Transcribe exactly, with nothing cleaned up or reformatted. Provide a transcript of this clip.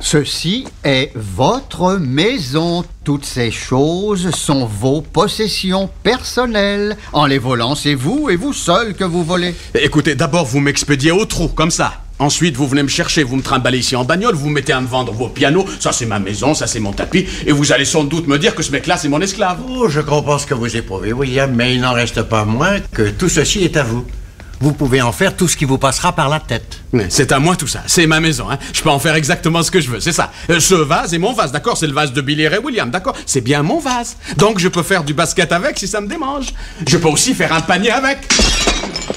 Ceci est votre maison. Toutes ces choses sont vos possessions personnelles. En les volant, c'est vous et vous seul que vous volez. Écoutez, d'abord vous m'expédiez au trou, comme ça. Ensuite, vous venez me chercher, vous me trimballez ici en bagnole, vous mettez à me vendre vos pianos, ça c'est ma maison, ça c'est mon tapis, et vous allez sans doute me dire que ce mec-là c'est mon esclave. Oh, je comprends ce que vous éprouvez, William, mais il n'en reste pas moins que tout ceci est à vous. Vous pouvez en faire tout ce qui vous passera par la tête. Mais c'est à moi tout ça, c'est ma maison, hein. Je peux en faire exactement ce que je veux, c'est ça. Euh, ce vase est mon vase, d'accord? C'est le vase de Billy Ray Williams, d'accord? C'est bien mon vase. Donc je peux faire du basket avec si ça me démange. Je peux aussi faire un panier avec.